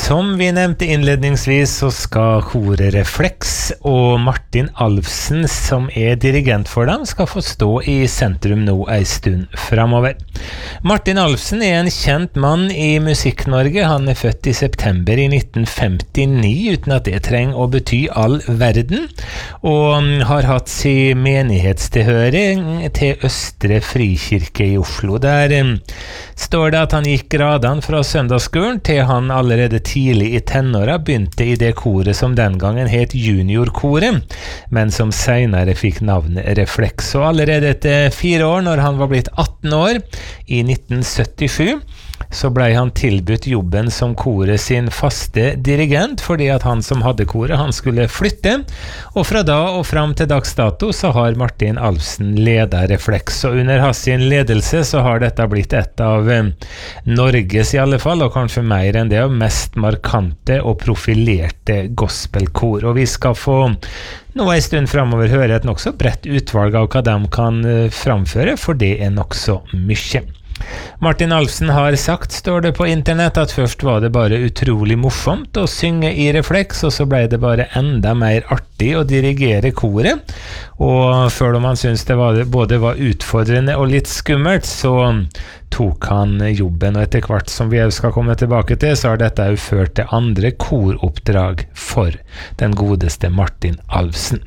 Som vi nevnte innledningsvis så skal koret Reflex og Martin Alfsen som dirigent for dem skal få stå i sentrum nå en stund fremover. Martin Alfsen en kjent mann i Musikk-Norge. Han født i september i 1959 uten at det trenger å bety all verden, og har hatt sin menighetstilhøring til Østre Frikirke i Oslo. Der står det at han gikk gradene fra søndagsskolen til han allerede tidlig i tenåra begynte i det koret som den gangen het juniorkoret, men som senere fikk navnet Reflex. Og allerede etter 4 år, når han var blitt 18 år, i 1977, så ble han tilbudt jobben som koret sin faste dirigent, fordi at han som hadde koret, han skulle flytte, og fra da og fram til dags dato så har Martin Alfsen ledet Reflex, og under hans sin ledelse så har dette blitt et av Norges i alle fall, og kanskje mer enn det, mest markante og profilerte gospelkor. Og vi skal få nå en stund fremover høre et nokså bredt utvalg av hva de kan framføre, for det nokså mye. Martin Alfsen har sagt, står det på internett, at først var det bare utrolig morsomt å synge i Reflex, og så ble det bare enda mer artig å dirigere koret. Og før om han syntes det både var utfordrende og litt skummelt, så tok han jobben, og etter hvert som vi skal komme tilbake til, så har dette jo ført til andre koroppdrag for den godeste Martin Alfsen.